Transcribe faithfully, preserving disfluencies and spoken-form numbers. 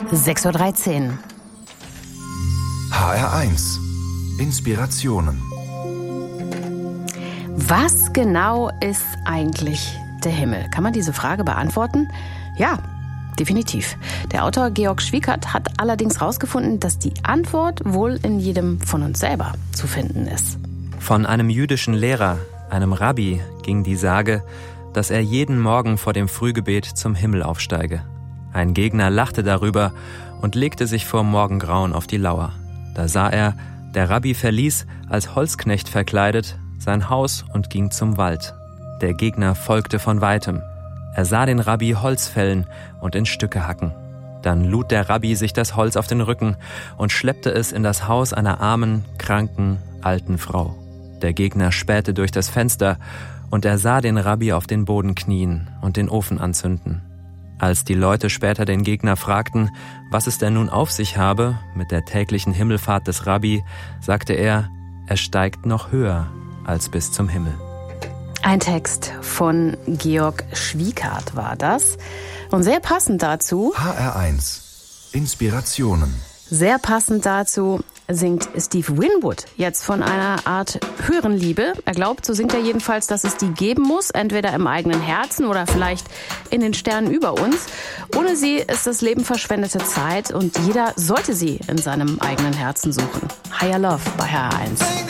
sechs Uhr dreizehn. H R eins. Inspirationen. Was genau ist eigentlich der Himmel? Kann man diese Frage beantworten? Ja, definitiv. Der Autor Georg Schwiekert hat allerdings herausgefunden, dass die Antwort wohl in jedem von uns selber zu finden ist. Von einem jüdischen Lehrer, einem Rabbi, ging die Sage, dass er jeden Morgen vor dem Frühgebet zum Himmel aufsteige. Ein Gegner lachte darüber und legte sich vor Morgengrauen auf die Lauer. Da sah er, der Rabbi verließ, als Holzknecht verkleidet, sein Haus und ging zum Wald. Der Gegner folgte von weitem. Er sah den Rabbi Holz fällen und in Stücke hacken. Dann lud der Rabbi sich das Holz auf den Rücken und schleppte es in das Haus einer armen, kranken, alten Frau. Der Gegner spähte durch das Fenster und er sah den Rabbi auf den Boden knien und den Ofen anzünden. Als die Leute später den Gegner fragten, was es denn nun auf sich habe mit der täglichen Himmelfahrt des Rabbi, sagte er, er steigt noch höher als bis zum Himmel. Ein Text von Georg Schwiekert war das. Und sehr passend dazu... H R eins. Inspirationen. Sehr passend dazu singt Steve Winwood jetzt von einer Art höheren Liebe. Er glaubt, so singt er jedenfalls, dass es die geben muss, entweder im eigenen Herzen oder vielleicht in den Sternen über uns. Ohne sie ist das Leben verschwendete Zeit und jeder sollte sie in seinem eigenen Herzen suchen. Higher Love bei H R eins.